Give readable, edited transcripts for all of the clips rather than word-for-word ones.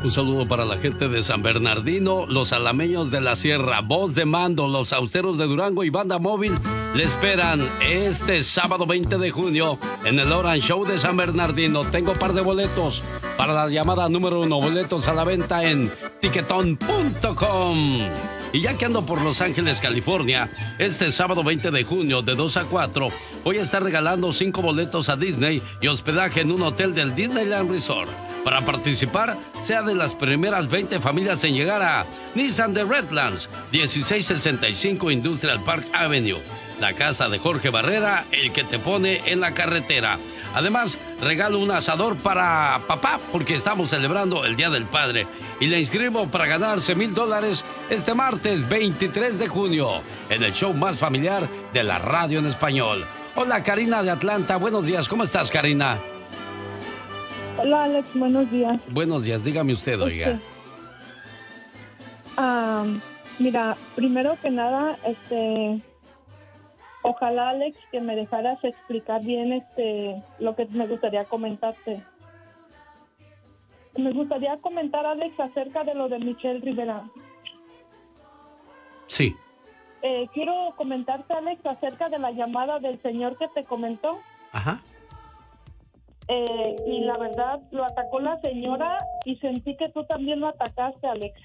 Un saludo para la gente de San Bernardino, los alameños de la Sierra, Voz de Mando, los austeros de Durango y Banda Móvil le esperan este sábado 20 de junio en el Orange Show de San Bernardino. Tengo par de boletos para la llamada número 1, boletos a la venta en Tiquetón.com. Y ya que ando por Los Ángeles, California, este sábado 20 de junio de 2 a 4 voy a estar regalando 5 boletos a Disney y hospedaje en un hotel del Disneyland Resort. Para participar, sea de las primeras 20 familias en llegar a Nissan de Redlands, 1665 Industrial Park Avenue. La casa de Jorge Barrera, el que te pone en la carretera. Además, regalo un asador para papá, porque estamos celebrando el Día del Padre. Y le inscribo para ganarse $1,000 este martes 23 de junio, en el show más familiar de la radio en español. Hola, Karina de Atlanta. Buenos días. ¿Cómo estás, Karina? Hola, Alex. Buenos días. Buenos días. Dígame usted, oiga. Mira, primero que nada, ojalá, Alex, que me dejaras explicar bien lo que me gustaría comentarte. Me gustaría comentar, Alex, acerca de lo de Michelle Rivera. Sí. Quiero comentarte, Alex, acerca de la llamada del señor que te comentó. Ajá. Y la verdad, lo atacó la señora y sentí que tú también lo atacaste, Alex.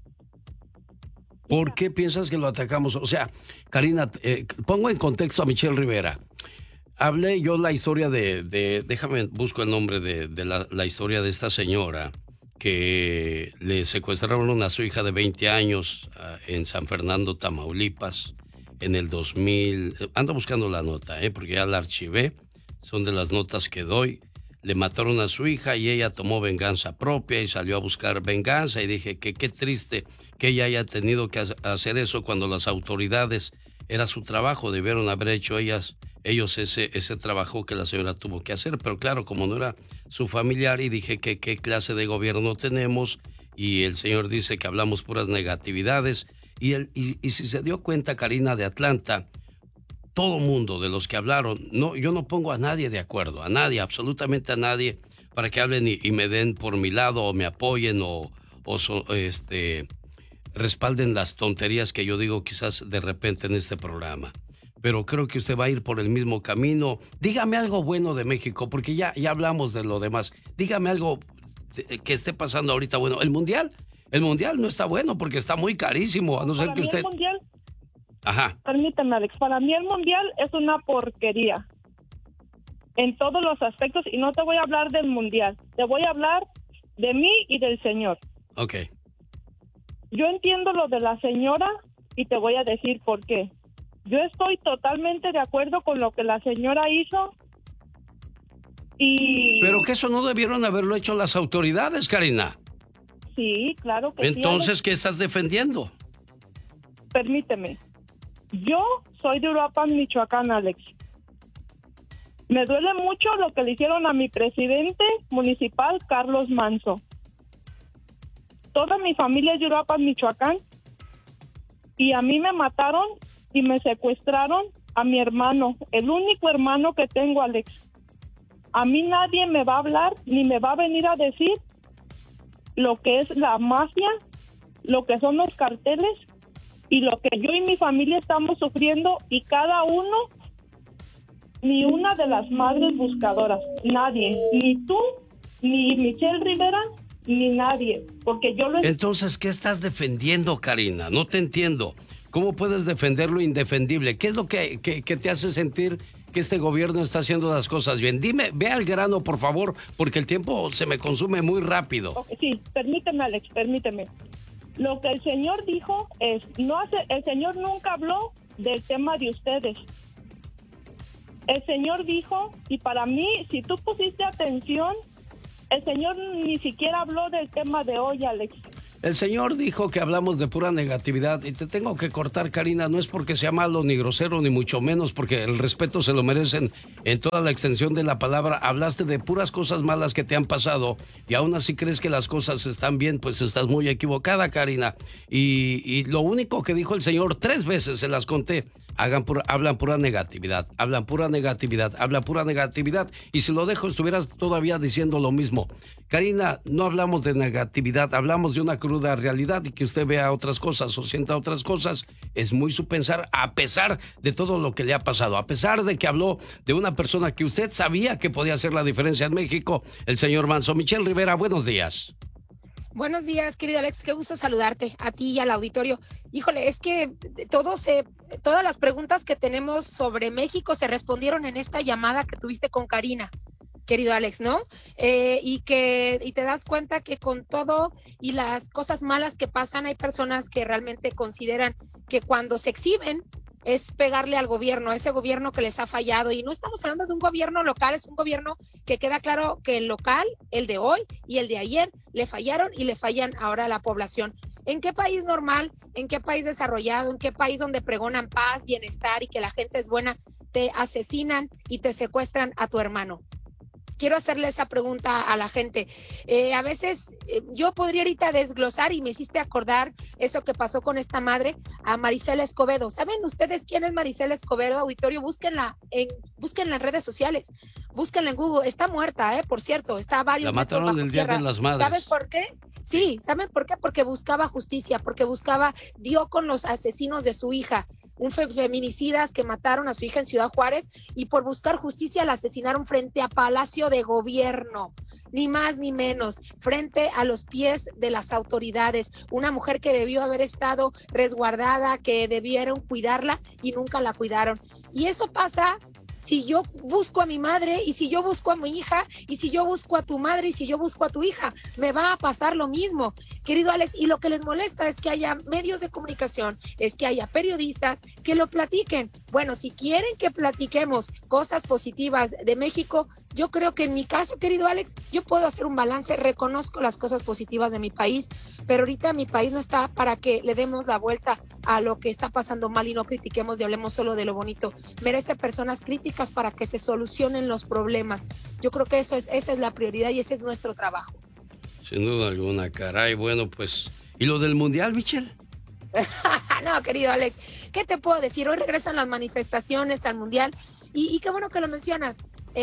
¿Por qué piensas que lo atacamos? O sea, Karina, pongo en contexto a Michelle Rivera. Hablé yo la historia déjame, busco el nombre de la historia de esta señora que le secuestraron a su hija de 20 años en San Fernando, Tamaulipas, en el 2000. Ando buscando la nota, porque ya la archivé. Son de las notas que doy. Le mataron a su hija y ella tomó venganza propia y salió a buscar venganza. Y dije que qué triste que ella haya tenido que hacer eso cuando las autoridades, era su trabajo, debieron haber hecho ellos ese trabajo que la señora tuvo que hacer. Pero claro, como no era su familiar, y dije que qué clase de gobierno tenemos, y el señor dice que hablamos puras negatividades. Y si se dio cuenta, Karina de Atlanta, todo mundo de los que hablaron, yo no pongo a nadie de acuerdo, a nadie, absolutamente a nadie, para que hablen y me den por mi lado o me apoyen o respalden las tonterías que yo digo quizás de repente en este programa. Pero creo que usted va a ir por el mismo camino. Dígame algo bueno de México, porque ya hablamos de lo demás. Dígame algo que esté pasando ahorita bueno. El Mundial no está bueno porque está muy carísimo, a no ser que usted... Ajá. Permíteme, Alex, para mí el Mundial es una porquería en todos los aspectos, y no te voy a hablar del Mundial, te voy a hablar de mí y del señor. Ok. Yo entiendo lo de la señora y te voy a decir por qué. Yo estoy totalmente de acuerdo con lo que la señora hizo y... Pero que eso no debieron haberlo hecho las autoridades, Karina. Sí, claro que sí. Entonces, ¿qué estás defendiendo? Permíteme. Yo soy de Uruapan, Michoacán, Alex. Me duele mucho lo que le hicieron a mi presidente municipal, Carlos Manzo. Toda mi familia es de Uruapan, Michoacán, y a mí me mataron y me secuestraron a mi hermano, el único hermano que tengo, Alex. A mí nadie me va a hablar ni me va a venir a decir lo que es la mafia, lo que son los carteles y lo que yo y mi familia estamos sufriendo, y cada uno, ni una de las madres buscadoras, nadie, ni tú, ni Michelle Rivera, ni nadie, porque yo lo... Entonces, ¿qué estás defendiendo, Karina? No te entiendo. ¿Cómo puedes defender lo indefendible? ¿Qué es lo que te hace sentir que este gobierno está haciendo las cosas bien? Dime, ve al grano, por favor, porque el tiempo se me consume muy rápido. Okay, sí, permíteme, Alex, permíteme. Lo que el señor dijo es, el señor nunca habló del tema de ustedes. El señor dijo, y para mí, si tú pusiste atención, el señor ni siquiera habló del tema de hoy, Alex. El señor dijo que hablamos de pura negatividad, y te tengo que cortar, Karina, no es porque sea malo ni grosero, ni mucho menos, porque el respeto se lo merecen en toda la extensión de la palabra. Hablaste de puras cosas malas que te han pasado y aún así crees que las cosas están bien, pues estás muy equivocada, Karina. Y lo único que dijo el señor 3 veces, se las conté, hablan pura negatividad, y si lo dejo estuvieras todavía diciendo lo mismo. Karina, no hablamos de negatividad, hablamos de una cruda realidad y que usted vea otras cosas o sienta otras cosas. Es muy su pensar, a pesar de todo lo que le ha pasado, a pesar de que habló de una persona que usted sabía que podía hacer la diferencia en México, el señor Manso. Michelle Rivera, buenos días. Buenos días, querido Alex, qué gusto saludarte, a ti y al auditorio. Híjole, es que todas las preguntas que tenemos sobre México se respondieron en esta llamada que tuviste con Karina, querido Alex, ¿no? Y te das cuenta que con todo y las cosas malas que pasan, hay personas que realmente consideran que cuando se exhiben es pegarle al gobierno, a ese gobierno que les ha fallado. Y no estamos hablando de un gobierno local, es un gobierno que queda claro que el local, el de hoy y el de ayer, le fallaron y le fallan ahora a la población. ¿En qué país normal, en qué país desarrollado, en qué país donde pregonan paz, bienestar y que la gente es buena, te asesinan y te secuestran a tu hermano? Quiero hacerle esa pregunta a la gente. A veces yo podría ahorita desglosar, y me hiciste acordar eso que pasó con esta madre, a Marisela Escobedo. ¿Saben ustedes quién es Marisela Escobedo, auditorio? Búsquenla en redes sociales, búsquenla en Google. Está muerta, por cierto, está varios La mataron el Día de las Madres. ¿Sabes por qué? Sí, ¿saben por qué? Porque buscaba justicia, dio con los asesinos de su hija, feminicidas que mataron a su hija en Ciudad Juárez, y por buscar justicia la asesinaron frente a Palacio de Gobierno, ni más ni menos, frente a los pies de las autoridades. Una mujer que debió haber estado resguardada, que debieron cuidarla y nunca la cuidaron. Y eso pasa si yo busco a mi madre, y si yo busco a mi hija, y si yo busco a tu madre, y si yo busco a tu hija, me va a pasar lo mismo, querido Alex. Y lo que les molesta es que haya medios de comunicación, es que haya periodistas que lo platiquen. Bueno, si quieren que platiquemos cosas positivas de México, yo creo que en mi caso, querido Alex, yo puedo hacer un balance, reconozco las cosas positivas de mi país, pero ahorita mi país no está para que le demos la vuelta a lo que está pasando mal y no critiquemos y hablemos solo de lo bonito. Merece personas críticas para que se solucionen los problemas. Yo creo que esa es la prioridad y ese es nuestro trabajo. Sin duda alguna, caray. Bueno, pues, ¿y lo del Mundial, Michelle? No, querido Alex, ¿qué te puedo decir? Hoy regresan las manifestaciones al Mundial y qué bueno que lo mencionas.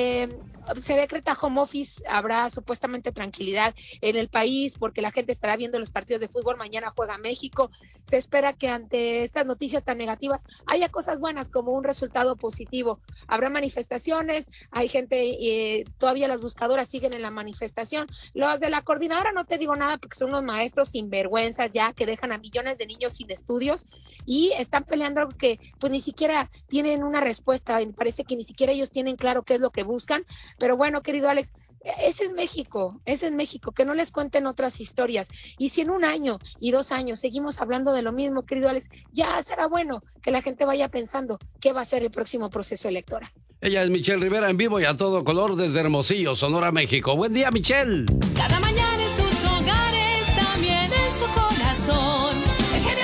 Se decreta home office, habrá supuestamente tranquilidad en el país porque la gente estará viendo los partidos de fútbol. Mañana juega México. Se espera que ante estas noticias tan negativas haya cosas buenas como un resultado positivo. Habrá manifestaciones, hay gente, todavía las buscadoras siguen en la manifestación. Los de la coordinadora no te digo nada porque son unos maestros sinvergüenzas ya que dejan a millones de niños sin estudios y están peleando algo que pues ni siquiera tienen una respuesta. Me parece que ni siquiera ellos tienen claro qué es lo que buscan. Pero bueno, querido Alex, ese es México, que no les cuenten otras historias. Y si en 1 año y 2 años seguimos hablando de lo mismo, querido Alex, ya será bueno que la gente vaya pensando qué va a ser el próximo proceso electoral. Ella es Michelle Rivera en vivo y a todo color desde Hermosillo, Sonora, México. Buen día, Michelle. Cada mañana en sus hogares, también en su corazón, el genio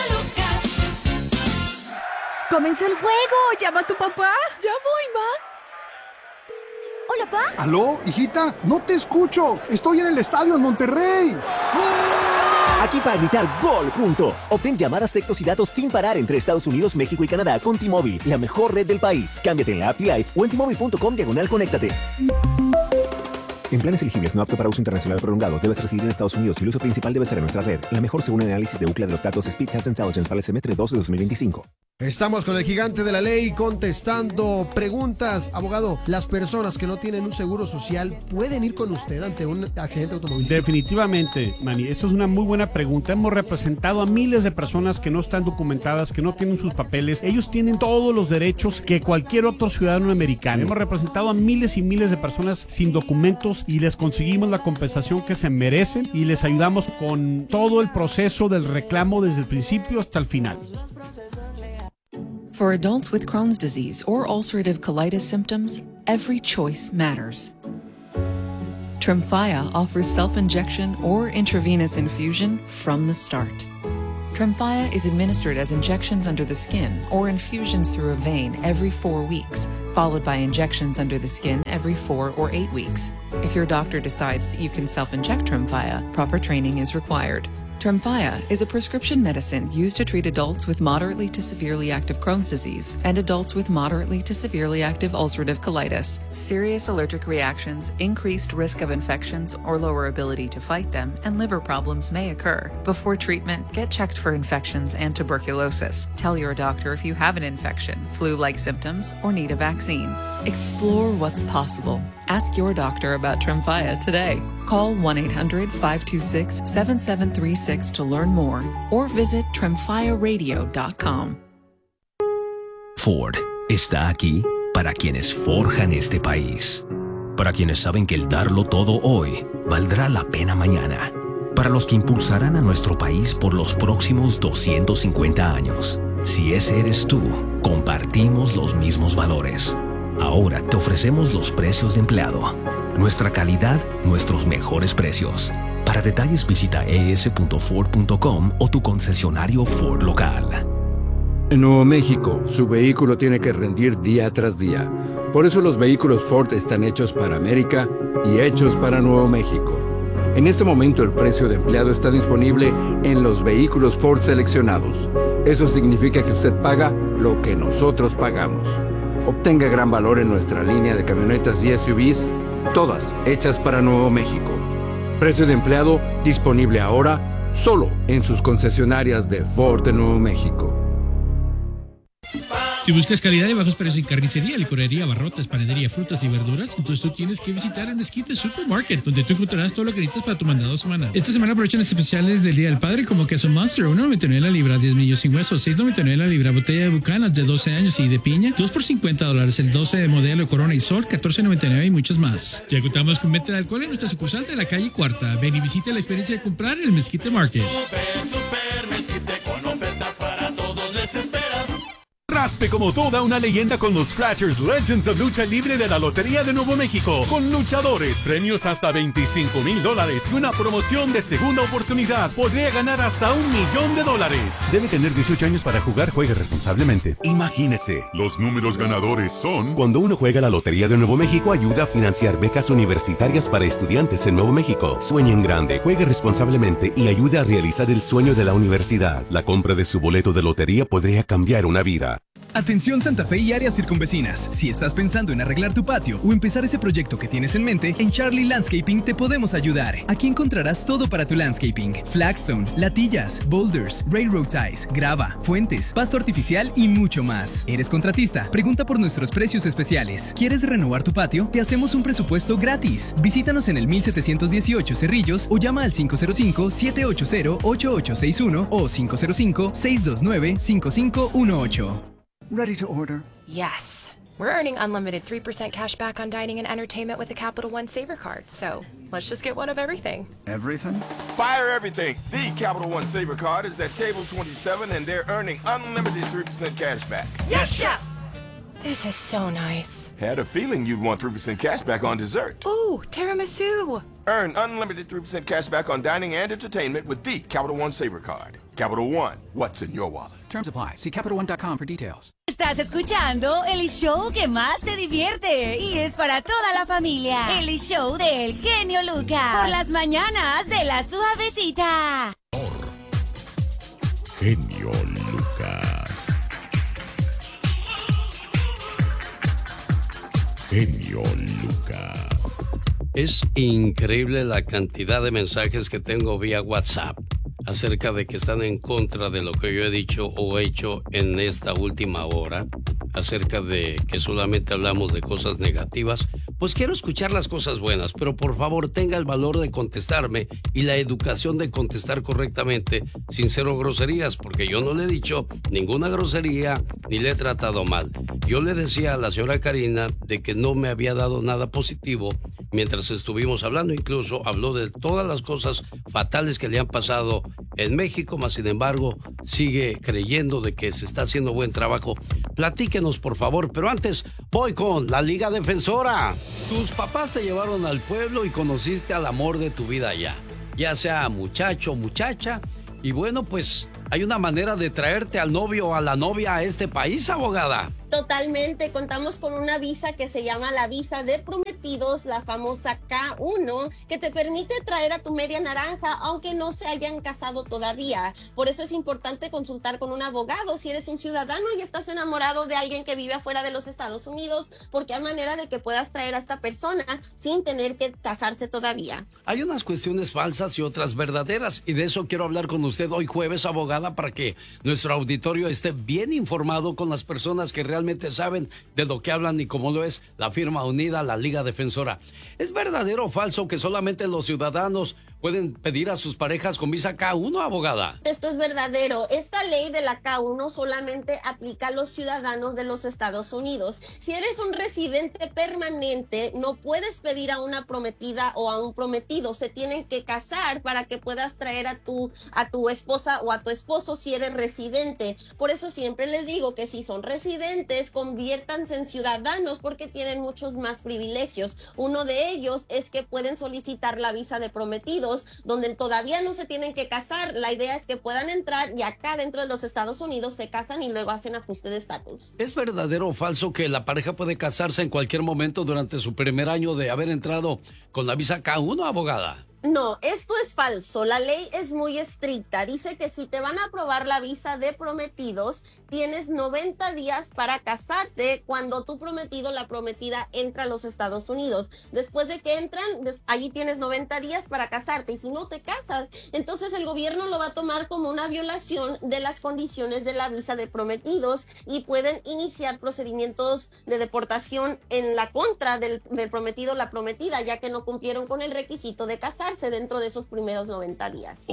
Lucas. ¡Comenzó el juego! ¿Llama a tu papá? Ya voy, ma. Hola, Pa. ¿Aló, hijita? No te escucho. Estoy en el estadio en Monterrey. Aquí para gritar gol juntos. Obtén llamadas, textos y datos sin parar entre Estados Unidos, México y Canadá con T-Mobile, la mejor red del país. Cámbiate en la app T-Life o en T-Mobile.com/conéctate. En planes elegibles no apto para uso internacional prolongado, debes residir en Estados Unidos y el uso principal debe ser en nuestra red. La mejor según el análisis de Ookla de los datos Speed Test Intelligence para el semestre 2 de 2025. Estamos con el gigante de la ley contestando preguntas. Abogado, ¿las personas que no tienen un seguro social pueden ir con usted ante un accidente automovilístico? Definitivamente, Manny. Esto es una muy buena pregunta. Hemos representado a miles de personas que no están documentadas, que no tienen sus papeles. Ellos tienen todos los derechos que cualquier otro ciudadano americano. Hemos representado a miles y miles de personas sin documentos y les conseguimos la compensación que se merecen y les ayudamos con todo el proceso del reclamo desde el principio hasta el final. For adults with Crohn's disease or ulcerative colitis symptoms, every choice matters. Tremfya offers self-injection or intravenous infusion from the start. Tremfya is administered as injections under the skin or infusions through a vein every 4 weeks, followed by injections under the skin every 4 or 8 weeks. If your doctor decides that you can self-inject Tremfya, proper training is required. Tremfya is a prescription medicine used to treat adults with moderately to severely active Crohn's disease and adults with moderately to severely active ulcerative colitis. Serious allergic reactions, increased risk of infections or lower ability to fight them, and liver problems may occur. Before treatment, get checked for infections and tuberculosis. Tell your doctor if you have an infection, flu-like symptoms, or need a vaccine. Explore what's possible. Ask your doctor about Tremfya today. Call 1-800-526-7736 to learn more or visit tremfyaradio.com. Ford está aquí para quienes forjan este país. Para quienes saben que el darlo todo hoy valdrá la pena mañana. Para los que impulsarán a nuestro país por los próximos 250 años. Si ese eres tú, compartimos los mismos valores. Ahora te ofrecemos los precios de empleado. Nuestra calidad, nuestros mejores precios. Para detalles visita es.ford.com o tu concesionario Ford local. En Nuevo México, su vehículo tiene que rendir día tras día. Por eso los vehículos Ford están hechos para América y hechos para Nuevo México. En este momento el precio de empleado está disponible en los vehículos Ford seleccionados. Eso significa que usted paga lo que nosotros pagamos. Obtenga gran valor en nuestra línea de camionetas y SUVs, todas hechas para Nuevo México. Precio de empleado disponible ahora solo en sus concesionarias de Ford de Nuevo México. Si buscas calidad y bajos precios en carnicería, licorería, abarrotes, panadería, frutas y verduras, entonces tú tienes que visitar el Mezquite Supermarket, donde tú encontrarás todo lo que necesitas para tu mandado semanal. Esta semana aprovechan los especiales del Día del Padre, como queso Monster, $1.99 la libra, 10 millos sin hueso, $6.99 la libra, botella de Bucanas de 12 años y de piña, 2 por $50, el 12 de modelo Corona y Sol, $14.99 y muchos más. Ya contamos con venta de alcohol en nuestra sucursal de la calle Cuarta. Ven y visita la experiencia de comprar en el Mezquite Market. Super Mezquite con ofertas para todos les espera. Raspe como toda una leyenda con los Scratchers Legends of Lucha Libre de la Lotería de Nuevo México. Con luchadores, premios hasta $25,000 y una promoción de segunda oportunidad. Podría ganar hasta $1 millón. Debe tener 18 años para jugar. Juegue responsablemente. Imagínese. Los números ganadores son... Cuando uno juega la Lotería de Nuevo México, ayuda a financiar becas universitarias para estudiantes en Nuevo México. Sueñe en grande, juegue responsablemente y ayude a realizar el sueño de la universidad. La compra de su boleto de lotería podría cambiar una vida. Atención Santa Fe y áreas circunvecinas. Si estás pensando en arreglar tu patio o empezar ese proyecto que tienes en mente, en Charlie Landscaping te podemos ayudar. Aquí encontrarás todo para tu landscaping: flagstone, latillas, boulders, railroad ties, grava, fuentes, pasto artificial y mucho más. ¿Eres contratista? Pregunta por nuestros precios especiales. ¿Quieres renovar tu patio? Te hacemos un presupuesto gratis. Visítanos en el 1718 Cerrillos o llama al 505-780-8861 o 505-629-5518. Ready to order? Yes. We're earning unlimited 3% cash back on dining and entertainment with the Capital One Saver Card, so let's just get one of everything. Everything? Fire everything. The Capital One Saver Card is at table 27 and they're earning unlimited 3% cash back. Yes, Chef! This is so nice. Had a feeling you'd want 3% cash back on dessert. Ooh, tiramisu. Earn unlimited 3% cash back on dining and entertainment with the Capital One Saver Card. Capital One, what's in your wallet? Terms apply. See CapitalOne.com for details. Estás escuchando el show que más te divierte y es para toda la familia. El show del genio Lucas. Por las mañanas de la suavecita. Genio Lucas. Genio Lucas. Es increíble la cantidad de mensajes que tengo vía WhatsApp acerca de que están en contra de lo que yo he dicho o hecho en esta última hora, acerca de que solamente hablamos de cosas negativas. Pues quiero escuchar las cosas buenas, pero por favor tenga el valor de contestarme y la educación de contestar correctamente sin cero groserías, porque yo no le he dicho ninguna grosería ni le he tratado mal. Yo le decía a la señora Karina de que no me había dado nada positivo mientras estuvimos hablando. Incluso habló de todas las cosas fatales que le han pasado en México, mas sin embargo sigue creyendo de que se está haciendo buen trabajo. Platíquenos por favor, pero antes voy con la Liga Defensora. Tus papás te llevaron al pueblo y conociste al amor de tu vida allá, ya sea muchacho o muchacha, y bueno, pues hay una manera de traerte al novio o a la novia a este país, abogada. Totalmente, contamos con una visa que se llama la visa de prometido. prometidos, la famosa K1, que te permite traer a tu media naranja, aunque no se hayan casado todavía. Por eso es importante consultar con un abogado si eres un ciudadano y estás enamorado de alguien que vive afuera de los Estados Unidos, porque hay manera de que puedas traer a esta persona sin tener que casarse todavía. Hay unas cuestiones falsas y otras verdaderas, y de eso quiero hablar con usted hoy jueves, abogada, para que nuestro auditorio esté bien informado con las personas que realmente saben de lo que hablan y cómo lo es la firma unida, la Liga Defensora. ¿Es verdadero o falso que solamente los ciudadanos pueden pedir a sus parejas con visa K1, abogada? Esto es verdadero. Esta ley de la K1 solamente aplica a los ciudadanos de los Estados Unidos. Si eres un residente permanente, no puedes pedir a una prometida o a un prometido. Se tienen que casar para que puedas traer a tu esposa o a tu esposo si eres residente. Por eso siempre les digo que si son residentes, conviértanse en ciudadanos porque tienen muchos más privilegios. Uno de ellos es que pueden solicitar la visa de prometidos, donde todavía no se tienen que casar. La idea es que puedan entrar y acá dentro de los Estados Unidos se casan y luego hacen ajuste de estatus. ¿Es verdadero o falso que la pareja puede casarse en cualquier momento durante su primer año de haber entrado con la visa K1, abogada? No, esto es falso. La ley es muy estricta. Dice que si te van a aprobar la visa de prometidos, tienes 90 días para casarte cuando tu prometido, la prometida, entra a los Estados Unidos. Después de que entran, allí tienes 90 días para casarte. Y si no te casas, entonces el gobierno lo va a tomar como una violación de las condiciones de la visa de prometidos y pueden iniciar procedimientos de deportación en la contra del prometido o la prometida, ya que no cumplieron con el requisito de casarse dentro de esos primeros 90 días.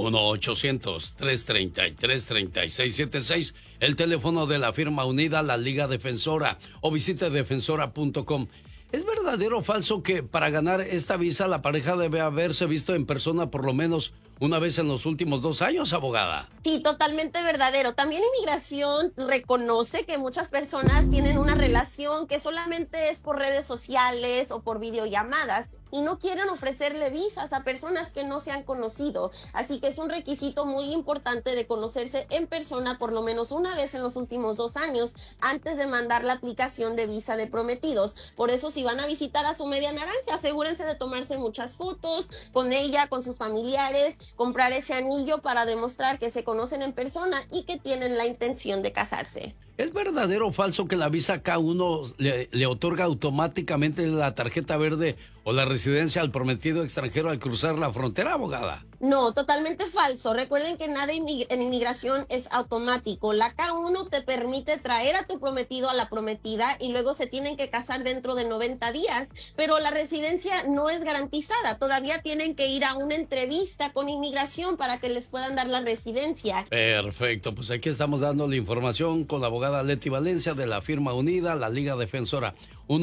1-800-333-3676, el teléfono de la firma unida, la Liga Defensora, o visite defensora.com. ¿Es verdadero o falso que para ganar esta visa la pareja debe haberse visto en persona por lo menos una vez en los últimos 2 años, abogada? Sí, totalmente verdadero. También Inmigración reconoce que muchas personas tienen una relación que solamente es por redes sociales o por videollamadas y no quieren ofrecerle visas a personas que no se han conocido. Así que es un requisito muy importante de conocerse en persona por lo menos una vez en los últimos 2 años antes de mandar la aplicación de visa de prometidos. Por eso, si van a visitar a su media naranja, asegúrense de tomarse muchas fotos con ella, con sus familiares, comprar ese anillo para demostrar que se conocen en persona y que tienen la intención de casarse. ¿Es verdadero o falso que la visa K1 le otorga automáticamente la tarjeta verde o la residencia al prometido extranjero al cruzar la frontera, abogada? No, totalmente falso. Recuerden que nada en inmigración es automático. La K1 te permite traer a tu prometido, a la prometida, y luego se tienen que casar dentro de 90 días, pero la residencia no es garantizada. Todavía tienen que ir a una entrevista con inmigración para que les puedan dar la residencia. Perfecto, pues aquí estamos dando la información con la abogada Leti Valencia de la firma unida, la Liga Defensora.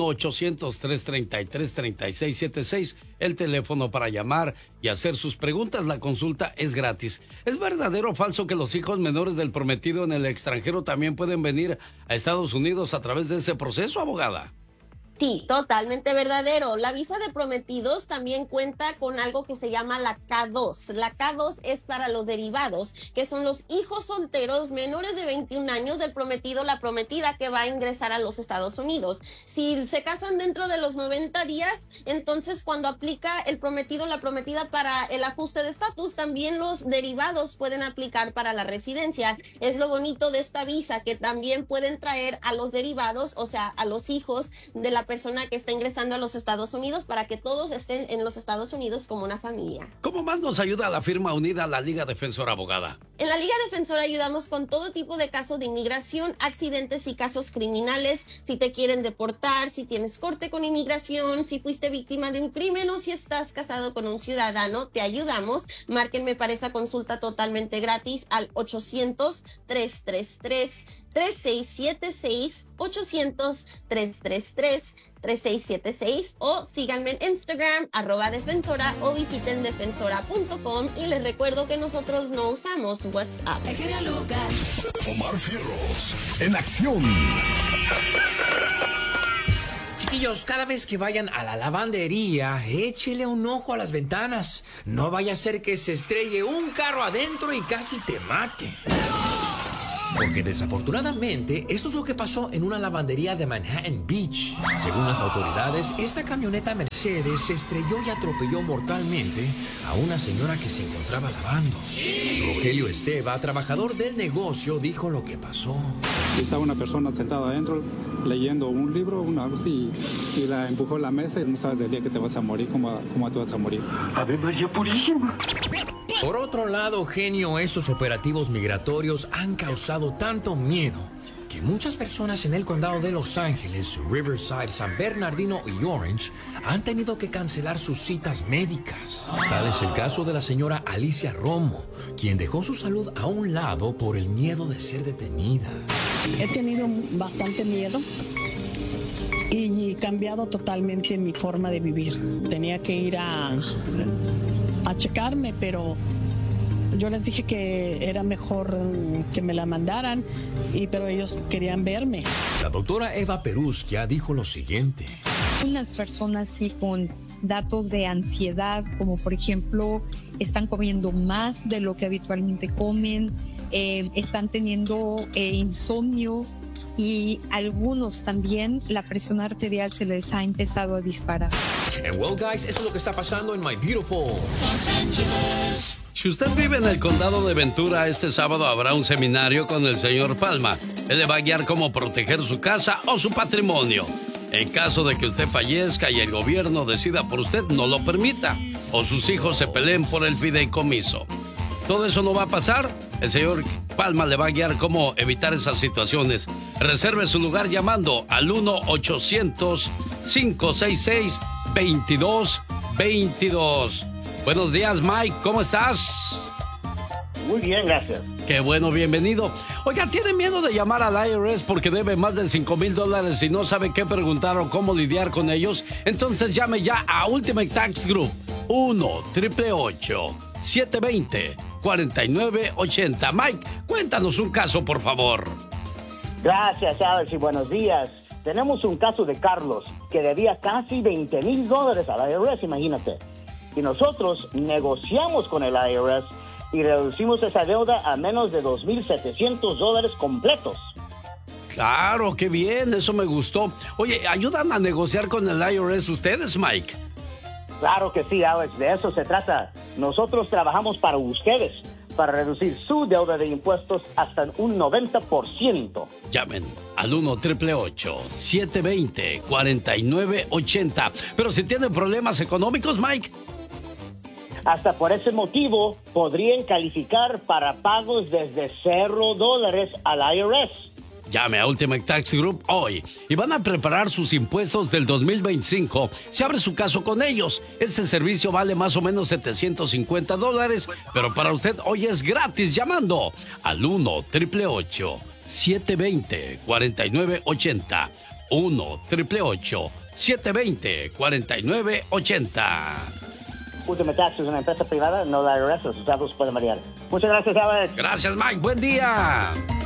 1-800-333-3676, el teléfono para llamar y hacer sus preguntas. La consulta es gratis. ¿Es verdadero o falso que los hijos menores del prometido en el extranjero también pueden venir a Estados Unidos a través de ese proceso, abogada? Sí, totalmente verdadero. La visa de prometidos también cuenta con algo que se llama la K2. La K2 es para los derivados, que son los hijos solteros menores de 21 años del prometido o la prometida que va a ingresar a los Estados Unidos. Si se casan dentro de los 90 días, entonces cuando aplica el prometido o la prometida para el ajuste de estatus, también los derivados pueden aplicar para la residencia. Es lo bonito de esta visa, que también pueden traer a los derivados, o sea, a los hijos de la persona que está ingresando a los Estados Unidos para que todos estén en los Estados Unidos como una familia. ¿Cómo más nos ayuda la firma unida, la Liga Defensora, abogada? En la Liga Defensora ayudamos con todo tipo de casos de inmigración, accidentes y casos criminales. Si te quieren deportar, si tienes corte con inmigración, si fuiste víctima de un crimen o si estás casado con un ciudadano, te ayudamos. Márquenme para esa consulta totalmente gratis al 800-333-3676, 800-333-3676, o síganme en Instagram, @defensora, o visiten defensora.com. Y les recuerdo que nosotros no usamos WhatsApp. El genio Lucas. Omar Fierros, en acción. Chiquillos, cada vez que vayan a la lavandería, échele un ojo a las ventanas. No vaya a ser que se estrelle un carro adentro y casi te mate. Porque desafortunadamente, esto es lo que pasó en una lavandería de Manhattan Beach. Según las autoridades, esta camioneta Mercedes se estrelló y atropelló mortalmente a una señora que se encontraba lavando. Rogelio Esteva, trabajador del negocio, dijo lo que pasó. Estaba una persona sentada adentro leyendo un libro, algo así, y la empujó a la mesa y no sabes del día que te vas a morir, cómo te vas a morir. ¡Ave María Purísima! Por otro lado, genio, esos operativos migratorios han causado tanto miedo que muchas personas en el condado de Los Ángeles, Riverside, San Bernardino y Orange han tenido que cancelar sus citas médicas. Tal es el caso de la señora Alicia Romo, quien dejó su salud a un lado por el miedo de ser detenida. He tenido bastante miedo y cambiado totalmente mi forma de vivir. Tenía que ir a checarme, pero yo les dije que era mejor que me la mandaran, pero ellos querían verme. La doctora Eva Perusquia dijo lo siguiente. Unas personas sí con datos de ansiedad, como por ejemplo, están comiendo más de lo que habitualmente comen, están teniendo insomnio, y algunos también la presión arterial se les ha empezado a disparar. And well, guys, eso es lo que está pasando en My Beautiful Los Angeles. Si usted vive en el condado de Ventura, este sábado habrá un seminario con el señor Palma. Él le va a guiar cómo proteger su casa o su patrimonio. En caso de que usted fallezca y el gobierno decida por usted, no lo permita, o sus hijos se peleen por el fideicomiso. Todo eso no va a pasar. El señor Palma le va a guiar cómo evitar esas situaciones. Reserve su lugar llamando al 1-800-566-2222. Buenos días, Mike. ¿Cómo estás? Muy bien, gracias. Qué bueno, bienvenido. Oiga, ¿tiene miedo de llamar al IRS porque debe más de $5,000 y no sabe qué preguntar o cómo lidiar con ellos? Entonces llame ya a Ultimate Tax Group. 1-888-720-4980. Mike, cuéntanos un caso, por favor. Gracias, Alex, y buenos días. Tenemos un caso de Carlos que debía casi $20,000 al IRS, imagínate. Y nosotros negociamos con el IRS y reducimos esa deuda a menos de $2,700 completos. Claro, qué bien, eso me gustó. Oye, ¿ayudan a negociar con el IRS ustedes, Mike? Claro que sí, Alex, de eso se trata. Nosotros trabajamos para ustedes, para reducir su deuda de impuestos hasta un 90%. Llamen al 1-888-720-4980. Pero si tienen problemas económicos, Mike. Hasta por ese motivo podrían calificar para pagos desde $0 al IRS. Llame a Ultimate Tax Group hoy y van a preparar sus impuestos del 2025. Se abre su caso con ellos. Este servicio vale más o menos $750, pero para usted hoy es gratis llamando al 1-888-720-4980. 1-888-720-4980. Ultimate Tax es una empresa privada, no la IRS, los estados pueden variar. Muchas gracias, Alex. Gracias, Mike. Buen día.